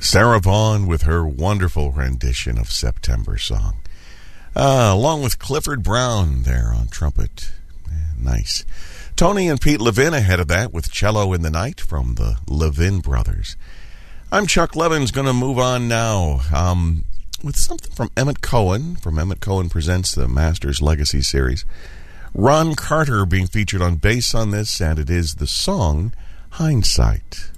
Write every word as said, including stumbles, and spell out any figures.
Sarah Vaughan with her wonderful rendition of September Song. Uh, along with Clifford Brown there on trumpet. Nice. Tony and Pete Levin ahead of that with Cello in the Night from the Levin Brothers. I'm Chuck Levins, going to move on now um, with something from Emmett Cohen. From Emmett Cohen Presents the Masters Legacy Series. Ron Carter being featured on bass on this, and it is the song Hindsight.